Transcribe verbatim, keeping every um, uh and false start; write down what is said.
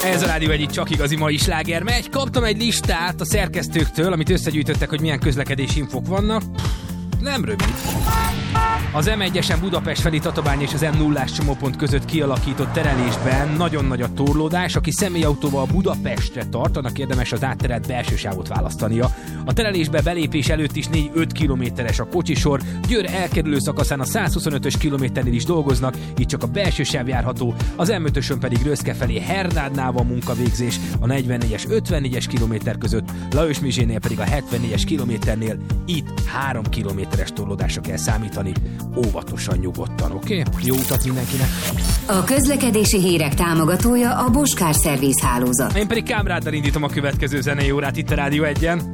Ez a Rádió egyik csak igazi mai sláger megy. Kaptam egy listát a szerkesztőktől, amit összegyűjtöttek, hogy milyen közlekedési infok vannak. Nem rövid. Az em egyesen Budapest felé Tatabány és az em nullás csomópont között kialakított terelésben nagyon nagy a torlódás. Aki személyautóval Budapestre tart, annak érdemes az átterelt belső sávot választania. A terelésbe belépés előtt is négy-öt kilométeres a kocsisor. Győr elkerülő szakaszán a százhuszonötös kilométernél is dolgoznak, így csak a belső sáv járható, az em ötösön pedig Röszke felé Hernádnál van munkavégzés, a negyvennégyes ötvennégyes kilométer között, Lajos-Mizsénél pedig a hetvennégyes kilométernél itt három kilométeres torlódásra kell számítani. Óvatosan, nyugodtan, oké? Okay? Jó utat mindenkinek! A közlekedési hírek támogatója a Bosch Car Service hálózat. Én pedig Kámráddal indítom a következő zenei órát itt a Rádió egyen.